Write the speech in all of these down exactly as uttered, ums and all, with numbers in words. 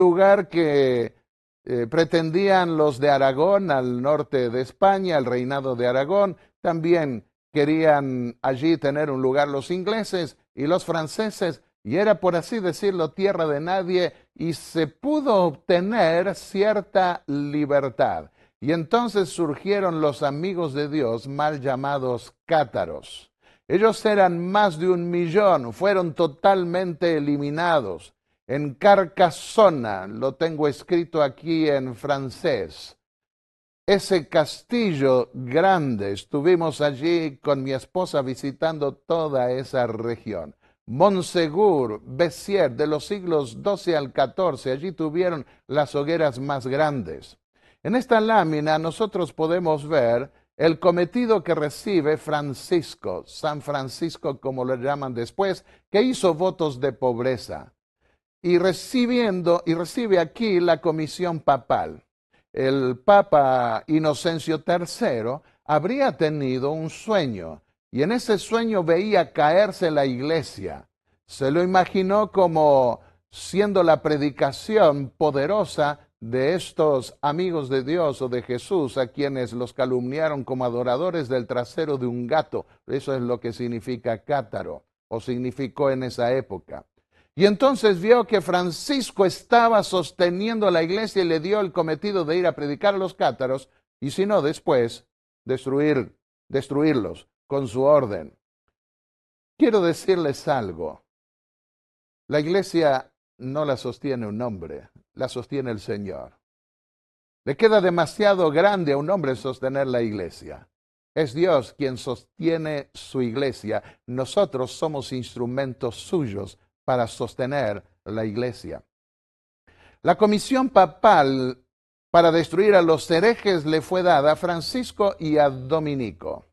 lugar que eh, pretendían los de Aragón, al norte de España, el reinado de Aragón. También querían allí tener un lugar los ingleses y los franceses, y era, por así decirlo, tierra de nadie, y se pudo obtener cierta libertad. Y entonces surgieron los amigos de Dios, mal llamados cátaros. Ellos eran más de un millón, fueron totalmente eliminados. En Carcassona, lo tengo escrito aquí en francés, ese castillo grande, estuvimos allí con mi esposa visitando toda esa región. Montsegur, Béziers, de los siglos doce al catorce, allí tuvieron las hogueras más grandes. En esta lámina nosotros podemos ver el cometido que recibe Francisco, San Francisco como lo llaman después, que hizo votos de pobreza. Y recibiendo, y recibe aquí la comisión papal. El Papa Inocencio tercero habría tenido un sueño, y en ese sueño veía caerse la iglesia. Se lo imaginó como siendo la predicación poderosa de estos amigos de Dios o de Jesús, a quienes los calumniaron como adoradores del trasero de un gato. Eso es lo que significa cátaro, o significó en esa época. Y entonces vio que Francisco estaba sosteniendo la iglesia y le dio el cometido de ir a predicar a los cátaros, y si no, después destruir, destruirlos con su orden. Quiero decirles algo. La iglesia no la sostiene un hombre, la sostiene el Señor. Le queda demasiado grande a un hombre sostener la iglesia. Es Dios quien sostiene su iglesia. Nosotros somos instrumentos suyos para sostener la iglesia. La comisión papal para destruir a los herejes le fue dada a Francisco y a Dominico.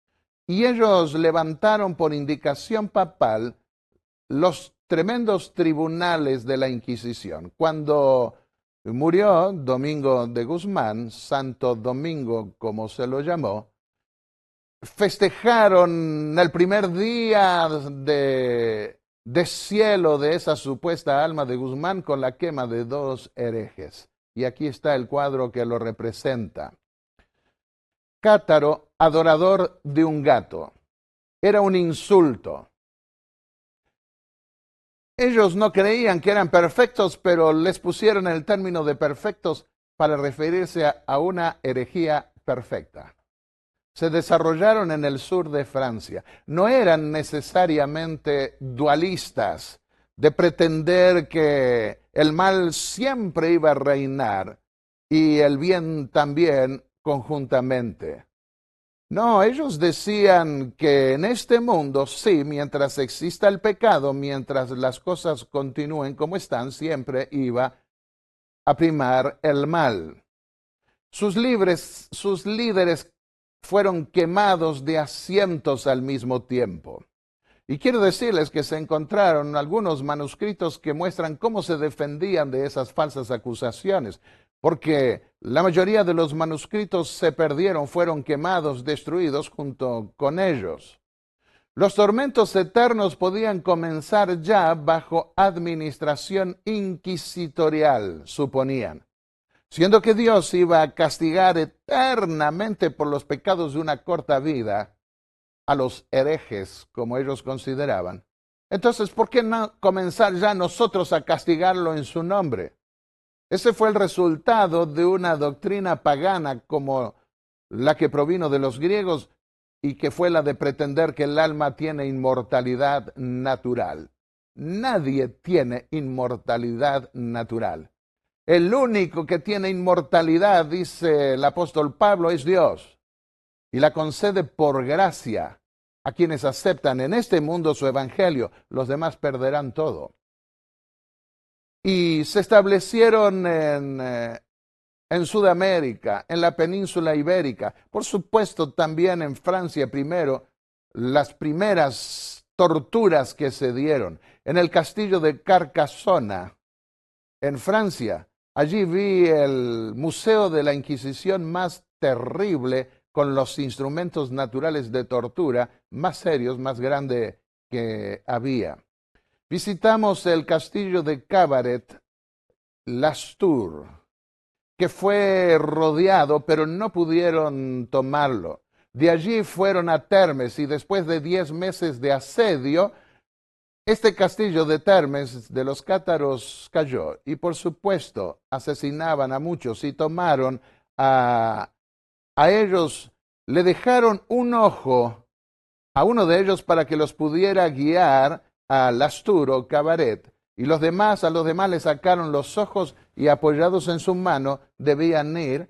Y ellos levantaron por indicación papal los tremendos tribunales de la Inquisición. Cuando murió Domingo de Guzmán, Santo Domingo como se lo llamó, festejaron el primer día de, de cielo de esa supuesta alma de Guzmán con la quema de dos herejes. Y aquí está el cuadro que lo representa. Cátaro, adorador de un gato. Era un insulto. Ellos no creían que eran perfectos, pero les pusieron el término de perfectos para referirse a, a una herejía perfecta. Se desarrollaron en el sur de Francia. No eran necesariamente dualistas, de pretender que el mal siempre iba a reinar y el bien también conjuntamente. No, ellos decían que en este mundo, sí, mientras exista el pecado, mientras las cosas continúen como están, siempre iba a primar el mal. Sus, libres, sus líderes fueron quemados de asientos al mismo tiempo. Y quiero decirles que se encontraron algunos manuscritos que muestran cómo se defendían de esas falsas acusaciones, porque la mayoría de los manuscritos se perdieron, fueron quemados, destruidos junto con ellos. Los tormentos eternos podían comenzar ya bajo administración inquisitorial, suponían, siendo que Dios iba a castigar eternamente por los pecados de una corta vida a los herejes, como ellos consideraban. Entonces, ¿por qué no comenzar ya nosotros a castigarlo en su nombre? Ese fue el resultado de una doctrina pagana como la que provino de los griegos y que fue la de pretender que el alma tiene inmortalidad natural. Nadie tiene inmortalidad natural. El único que tiene inmortalidad, dice el apóstol Pablo, es Dios, y la concede por gracia a quienes aceptan en este mundo su evangelio. Los demás perderán todo. Y se establecieron en, eh, en Sudamérica, en la península ibérica, por supuesto también en Francia primero, las primeras torturas que se dieron. En el castillo de Carcassona, en Francia, allí vi el museo de la Inquisición más terrible, con los instrumentos naturales de tortura más serios, más grande que había. Visitamos el castillo de Cabaret Lastur, que fue rodeado, pero no pudieron tomarlo. De allí fueron a Termes y después de diez meses de asedio, este castillo de Termes de los cátaros cayó y por supuesto asesinaban a muchos y tomaron a, a ellos, le dejaron un ojo a uno de ellos para que los pudiera guiar a Lastur o Cabaret, y los demás, a los demás le sacaron los ojos y apoyados en su mano debían ir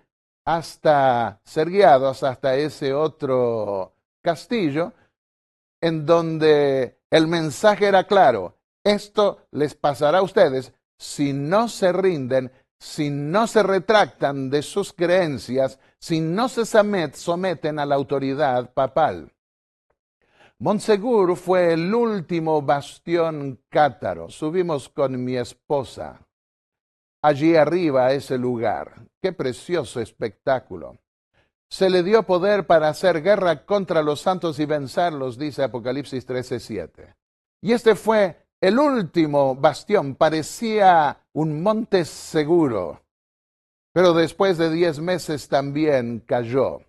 hasta ser guiados hasta ese otro castillo, en donde el mensaje era claro: esto les pasará a ustedes si no se rinden, si no se retractan de sus creencias, si no se someten a la autoridad papal. Montsegur fue el último bastión cátaro. Subimos con mi esposa allí arriba a ese lugar. ¡Qué precioso espectáculo! Se le dio poder para hacer guerra contra los santos y vencerlos, dice Apocalipsis trece siete. Y este fue el último bastión. Parecía un monte seguro, pero después de diez meses también cayó.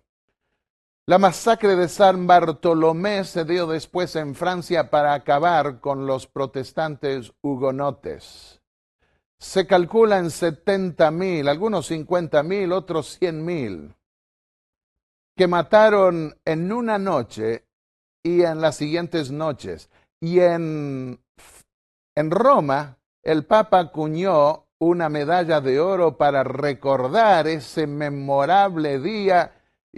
La masacre de San Bartolomé se dio después en Francia para acabar con los protestantes hugonotes. Se calcula en setenta mil, algunos cincuenta mil, otros cien mil, que mataron en una noche y en las siguientes noches. Y en, en Roma, el Papa acuñó una medalla de oro para recordar ese memorable día,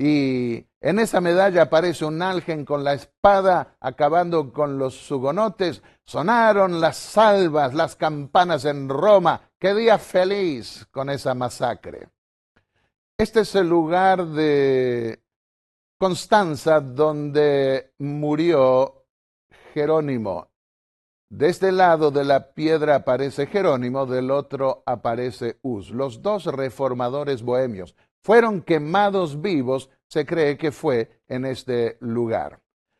y en esa medalla aparece un ángel con la espada acabando con los hugonotes. Sonaron las salvas, las campanas en Roma. ¡Qué día feliz con esa masacre! Este es el lugar de Constanza donde murió Jerónimo. De este lado de la piedra aparece Jerónimo, del otro aparece Hus. Los dos reformadores bohemios fueron quemados vivos, se cree que fue en este lugar.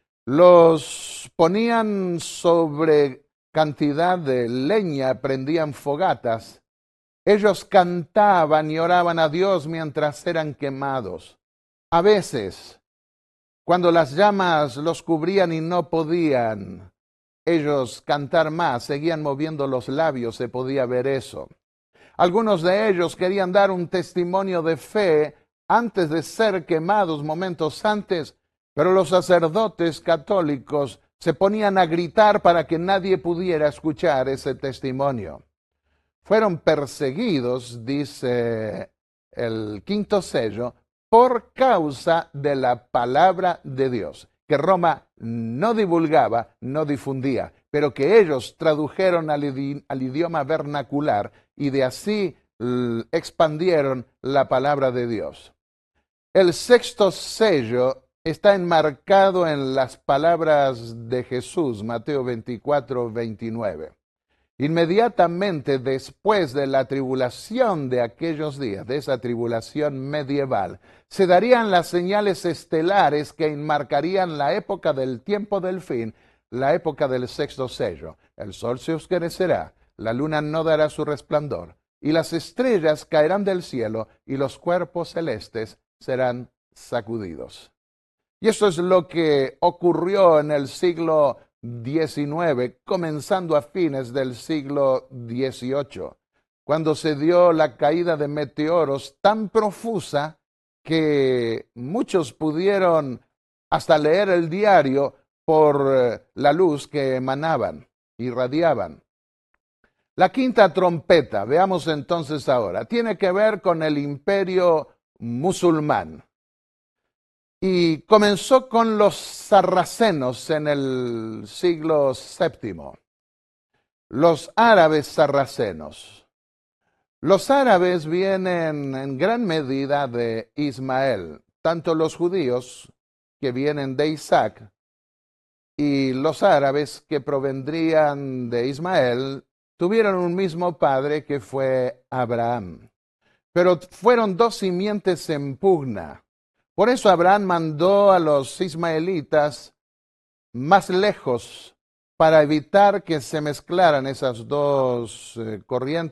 Los ponían sobre cantidad de leña, prendían fogatas. Ellos cantaban y oraban a Dios mientras eran quemados. A veces, cuando las llamas los cubrían y no podían ellos cantar más, seguían moviendo los labios, se podía ver eso. Algunos de ellos querían dar un testimonio de fe antes de ser quemados, momentos antes, pero los sacerdotes católicos se ponían a gritar para que nadie pudiera escuchar ese testimonio. Fueron perseguidos, dice el quinto sello, por causa de la palabra de Dios, que Roma no divulgaba, no difundía, pero que ellos tradujeron al, idi- al idioma vernacular y de así l- expandieron la palabra de Dios. El sexto sello está enmarcado en las palabras de Jesús, Mateo veinticuatro, veintinueve. Inmediatamente después de la tribulación de aquellos días, de esa tribulación medieval, se darían las señales estelares que enmarcarían la época del tiempo del fin, la época del sexto sello. El sol se oscurecerá, la luna no dará su resplandor, y las estrellas caerán del cielo, y los cuerpos celestes serán sacudidos. Y eso es lo que ocurrió en el siglo diecinueve, comenzando a fines del siglo dieciocho, cuando se dio la caída de meteoros tan profusa que muchos pudieron hasta leer el diario por la luz que emanaban, irradiaban. La quinta trompeta, veamos entonces ahora, tiene que ver con el imperio musulmán. Y comenzó con los sarracenos en el siglo séptimo. Los árabes sarracenos. Los árabes vienen en gran medida de Ismael, tanto los judíos que vienen de Isaac y los árabes que provendrían de Ismael tuvieron un mismo padre que fue Abraham. Pero fueron dos simientes en pugna. Por eso Abraham mandó a los ismaelitas más lejos para evitar que se mezclaran esas dos eh, corrientes